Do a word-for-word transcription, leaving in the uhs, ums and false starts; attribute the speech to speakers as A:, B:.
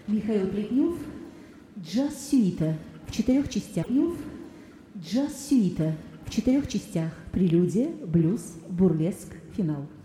A: Михаил Плетнев, джаз-сюита в четырех частях. Джаз-сюита в четырех частях. Прелюдия, блюз, бурлеск, финал.